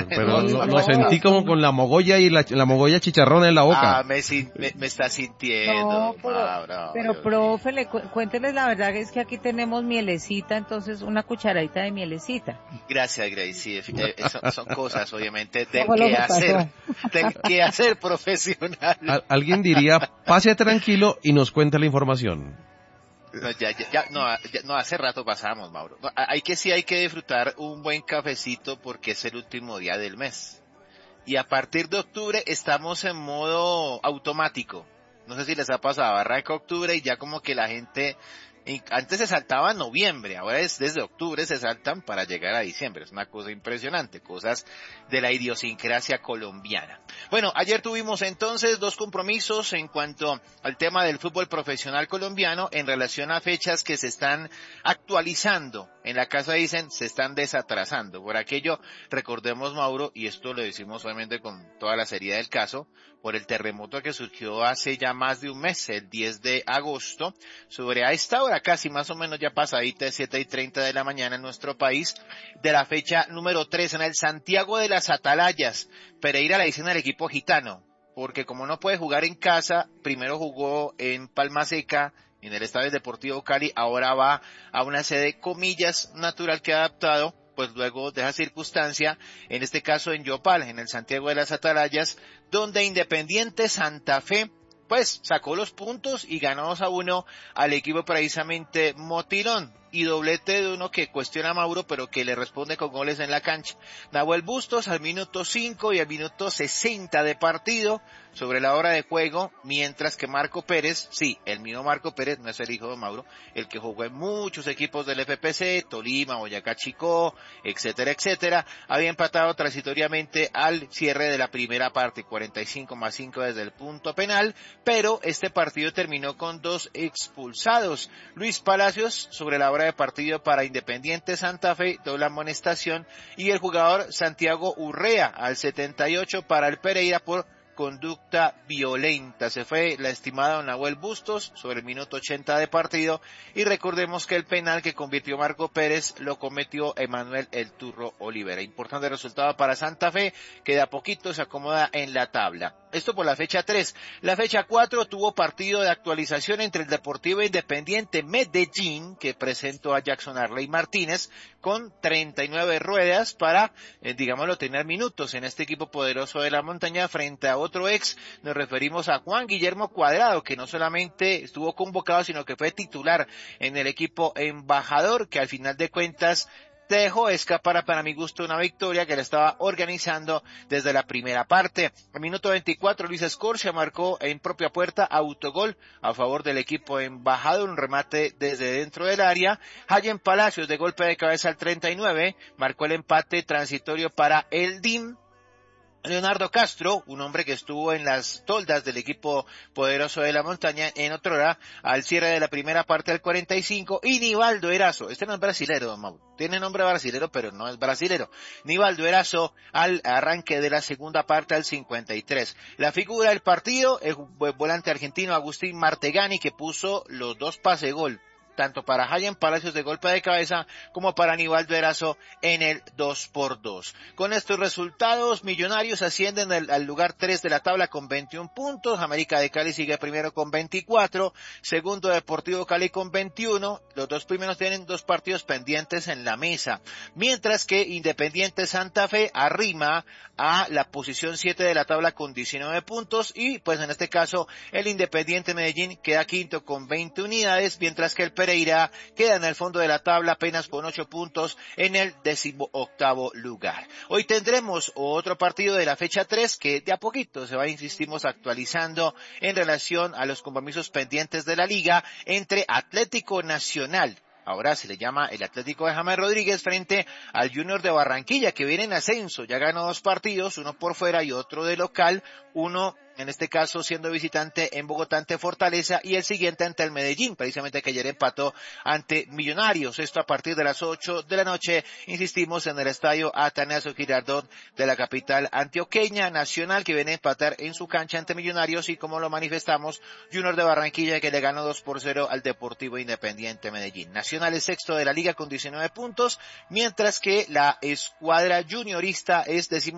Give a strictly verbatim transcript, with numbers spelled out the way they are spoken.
pero no, lo, no, lo sentí como con la mogolla y la, la mogolla chicharrón en la boca. Ah, me, sin- me, me está sintiendo, no, pero, Mauro, pero Dios mío. profe, le, cu- cuénteles la verdad que es que aquí tenemos mielecita, entonces una cucharadita de mielecita. Gracias, Grace. Sí, eh, eh, son, son cosas, obviamente, ¿Qué del fue lo que quehacer, pasó? del quehacer profesional. Al- alguien diría, pase tranquilo y nos cuenta la información. No, ya, ya, ya, no, ya- no, hace rato pasamos, Mauro. No, a- hay que sí, hay que disfrutar un buen cafecito porque es el último día del mes. Y a partir de octubre estamos en modo automático. No sé si les ha pasado, arranca octubre y ya como que la gente, in- antes se saltaba en noviembre, ahora es desde octubre se saltan para llegar a diciembre. Es una cosa impresionante, cosas de la idiosincrasia colombiana. Bueno, ayer tuvimos entonces dos compromisos en cuanto al tema del fútbol profesional colombiano en relación a fechas que se están actualizando. En la casa dicen se están desatrasando. Por aquello, recordemos, Mauro, y esto lo decimos obviamente con toda la seriedad del caso, por el terremoto que surgió hace ya más de un mes, el diez de agosto, sobre a esta hora casi más o menos ya pasadita de siete y treinta de la mañana en nuestro país, de la fecha número tres en el Santiago de las Atalayas. Pereira le dicen al equipo gitano, porque como no puede jugar en casa, primero jugó en Palma Seca, en el Estadio Deportivo Cali, ahora va a una sede, comillas, natural que ha adaptado, pues luego de esa circunstancia, en este caso en Yopal, en el Santiago de las Atalayas, donde Independiente Santa Fe, pues sacó los puntos y ganó dos a uno al equipo precisamente Motilón. Y doblete de uno que cuestiona a Mauro, pero que le responde con goles en la cancha. Nahuel Bustos al minuto cinco y al minuto sesenta de partido sobre la hora de juego, mientras que Marco Pérez, sí, el mismo Marco Pérez, no es el hijo de Mauro, el que jugó en muchos equipos del F P C, Tolima, Boyacá Chicó, etcétera, etcétera, había empatado transitoriamente al cierre de la primera parte, cuarenta y cinco más cinco desde el punto penal, pero este partido terminó con dos expulsados. Luis Palacios sobre la hora de partido para Independiente Santa Fe, doble amonestación, y el jugador Santiago Urrea al setenta y ocho para el Pereira por conducta violenta. Se fue la estimada Nahuel Bustos sobre el minuto ochenta de partido y recordemos que el penal que convirtió Marco Pérez lo cometió Emanuel El Turro Olivera. Importante resultado para Santa Fe, que de a poquito se acomoda en la tabla. Esto por la fecha tres. La fecha cuatro tuvo partido de actualización entre el Deportivo Independiente Medellín, que presentó a Jackson Arley Martínez, con treinta y nueve ruedas para, eh, digámoslo, tener minutos en este equipo poderoso de la montaña frente a otro ex. Nos referimos a Juan Guillermo Cuadrado, que no solamente estuvo convocado, sino que fue titular en el equipo embajador, que al final de cuentas dejó escapar para mi gusto una victoria que le estaba organizando desde la primera parte. Al minuto veinticuatro, Luis Escorcia marcó en propia puerta autogol a favor del equipo embajador, un remate desde dentro del área. Hayen Palacios de golpe de cabeza al treinta y nueve marcó el empate transitorio para el D I M. Leonardo Castro, un hombre que estuvo en las toldas del equipo poderoso de la montaña en otra hora, al cierre de la primera parte del cuarenta y cinco, y Nivaldo Erazo, este no es brasilero, don Mauro, tiene nombre brasilero, pero no es brasilero, Nivaldo Erazo al arranque de la segunda parte al cincuenta y tres. La figura del partido, el volante argentino Agustín Martegani, que puso los dos pase gol, tanto para Hayen Palacios de golpe de cabeza como para Nivaldo Erazo en el dos por dos. Con estos resultados, Millonarios ascienden al, al lugar tres de la tabla con veintiún puntos, América de Cali sigue primero con veinticuatro, segundo Deportivo Cali con veintiuno, los dos primeros tienen dos partidos pendientes en la mesa, mientras que Independiente Santa Fe arrima a la posición siete de la tabla con diecinueve puntos y pues en este caso el Independiente Medellín queda quinto con veinte unidades, mientras que el Pereira queda en el fondo de la tabla apenas con ocho puntos en el décimo octavo lugar. Hoy tendremos otro partido de la fecha tres que de a poquito se va, insistimos, actualizando en relación a los compromisos pendientes de la liga entre Atlético Nacional, ahora se le llama el Atlético de James Rodríguez, frente al Junior de Barranquilla, que viene en ascenso, ya ganó dos partidos, uno por fuera y otro de local, uno en este caso siendo visitante en Bogotá ante Fortaleza y el siguiente ante el Medellín, precisamente que ayer empató ante Millonarios. Esto a partir de las ocho de la noche, insistimos, en el estadio Atanasio Girardot de la capital antioqueña. Nacional, que viene a empatar en su cancha ante Millonarios, y como lo manifestamos, Junior de Barranquilla, que le ganó dos por cero al Deportivo Independiente Medellín. Nacional es sexto de la liga con diecinueve puntos, mientras que la escuadra juniorista es décimo